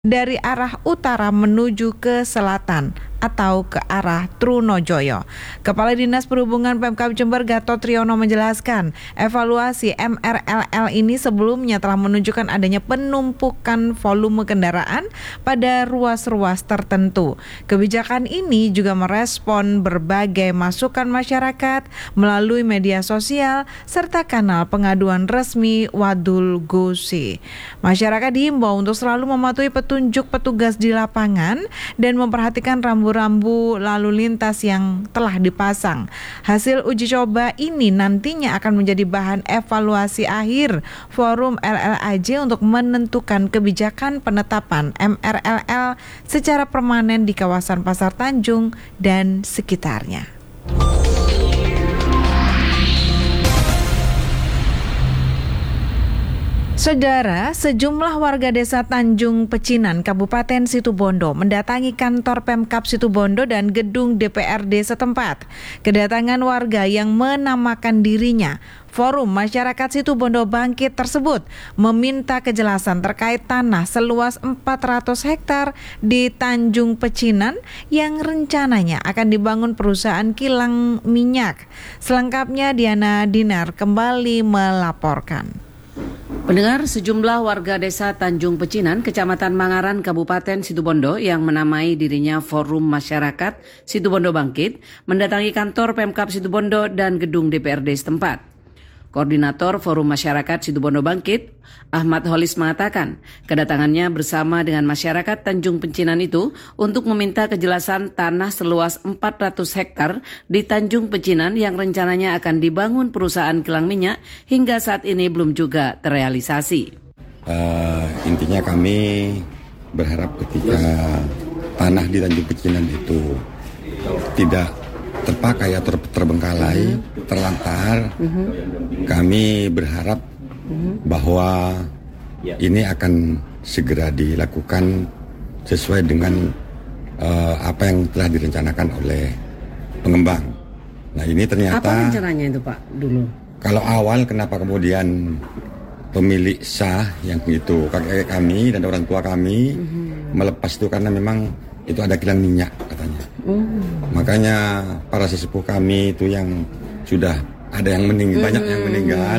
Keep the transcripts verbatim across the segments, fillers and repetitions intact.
dari arah utara menuju ke selatan atau ke arah Trunojoyo. Kepala Dinas Perhubungan Pemkab Jember Gatot Triyono menjelaskan, evaluasi M R L L ini sebelumnya telah menunjukkan adanya penumpukan volume kendaraan pada ruas-ruas tertentu. Kebijakan ini juga merespon berbagai masukan masyarakat melalui media sosial serta kanal pengaduan resmi Wadul Gusi. Masyarakat diimbau untuk selalu mematuhi petunjuk petugas di lapangan dan memperhatikan rambu rambu lalu lintas yang telah dipasang. Hasil uji coba ini nantinya akan menjadi bahan evaluasi akhir Forum L L A J untuk menentukan kebijakan penetapan M R L L secara permanen di kawasan Pasar Tanjung dan sekitarnya. Saudara, sejumlah warga desa Tanjung Pecinan, Kabupaten Situbondo mendatangi kantor Pemkab Situbondo dan gedung D P R D setempat. Kedatangan warga yang menamakan dirinya Forum Masyarakat Situbondo Bangkit tersebut meminta kejelasan terkait tanah seluas empat ratus hektar di Tanjung Pecinan yang rencananya akan dibangun perusahaan kilang minyak. Selengkapnya Diana Dinar kembali melaporkan. Pendengar, sejumlah warga desa Tanjung Pecinan, Kecamatan Mangaran, Kabupaten Situbondo yang menamai dirinya Forum Masyarakat Situbondo Bangkit mendatangi kantor Pemkab Situbondo dan gedung D P R D setempat. Koordinator Forum Masyarakat Situbondo Bangkit, Ahmad Holis mengatakan, kedatangannya bersama dengan masyarakat Tanjung Pecinan itu untuk meminta kejelasan tanah seluas empat ratus hektar di Tanjung Pecinan yang rencananya akan dibangun perusahaan kilang minyak hingga saat ini belum juga terrealisasi. Uh, intinya kami berharap ketika tanah di Tanjung Pecinan itu tidak terpakai atau terbengkalai, mm-hmm. terlantar, mm-hmm. kami berharap mm-hmm. bahwa ini akan segera dilakukan sesuai dengan uh, apa yang telah direncanakan oleh pengembang. Nah ini ternyata... Apa rencananya itu Pak dulu? Kalau awal kenapa kemudian pemilik sah yang itu kakek kami dan orang tua kami mm-hmm. melepas itu karena memang itu ada kilang minyak katanya. Mm. Makanya para sesepuh kami itu yang sudah ada yang meninggal, mm. banyak yang meninggal,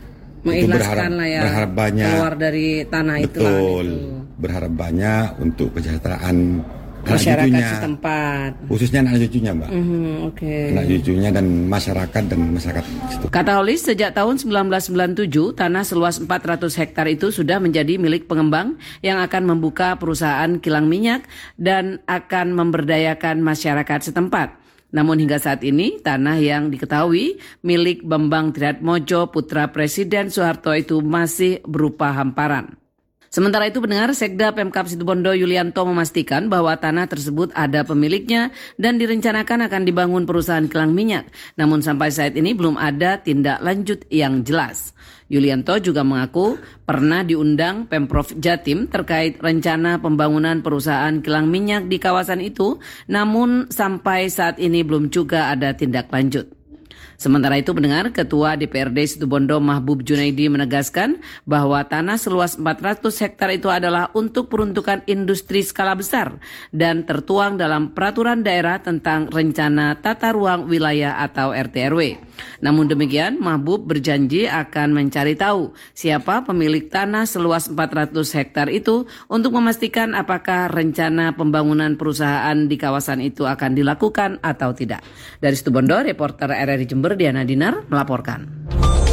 itu berharap, ya, berharap banyak keluar dari tanah itu. Betul, berharap banyak untuk kesejahteraan masyarakat cucunya, setempat, khususnya anak cucunya, Mbak. Mm-hmm, okay. Anak cucunya dan masyarakat dan masyarakat situ. Kata Holis, sejak tahun seribu sembilan ratus sembilan puluh tujuh, tanah seluas empat ratus hektar itu sudah menjadi milik pengembang yang akan membuka perusahaan kilang minyak dan akan memberdayakan masyarakat setempat. Namun hingga saat ini, tanah yang diketahui milik Bambang Triatmojo, putra Presiden Soeharto itu masih berupa hamparan. Sementara itu pendengar, Sekda Pemkab Situbondo Yulianto memastikan bahwa tanah tersebut ada pemiliknya dan direncanakan akan dibangun perusahaan kilang minyak. Namun sampai saat ini belum ada tindak lanjut yang jelas. Yulianto juga mengaku pernah diundang Pemprov Jatim terkait rencana pembangunan perusahaan kilang minyak di kawasan itu, namun sampai saat ini belum juga ada tindak lanjut. Sementara itu pendengar, Ketua D P R D Situbondo Mahbub Junaidi menegaskan bahwa tanah seluas empat ratus hektar itu adalah untuk peruntukan industri skala besar dan tertuang dalam peraturan daerah tentang rencana tata ruang wilayah atau R T R W. Namun demikian, Mahbub berjanji akan mencari tahu siapa pemilik tanah seluas empat ratus hektar itu untuk memastikan apakah rencana pembangunan perusahaan di kawasan itu akan dilakukan atau tidak. Dari Situbondo, reporter R R I Jember Diana Dinar melaporkan.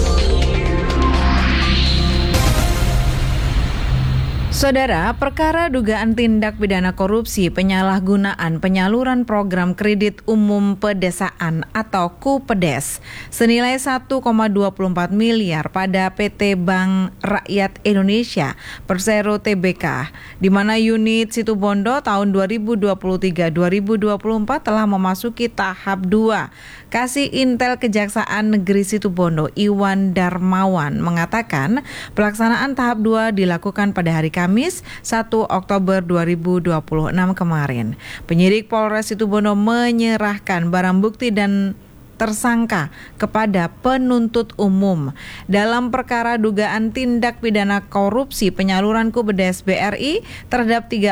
Saudara, perkara dugaan tindak pidana korupsi penyalahgunaan penyaluran program kredit umum pedesaan atau KUPEDES senilai satu koma dua empat miliar pada P T Bank Rakyat Indonesia Persero T B K, di mana unit Situbondo tahun dua ribu dua puluh tiga dua ribu dua puluh empat telah memasuki tahap dua. Kasih Intel Kejaksaan Negeri Situbondo Iwan Darmawan mengatakan pelaksanaan tahap dua dilakukan pada hari Kamis satu Oktober dua ribu dua puluh enam kemarin. Penyidik Polres Situbondo menyerahkan barang bukti dan tersangka kepada penuntut umum dalam perkara dugaan tindak pidana korupsi penyaluran Kubedes B R I terhadap tiga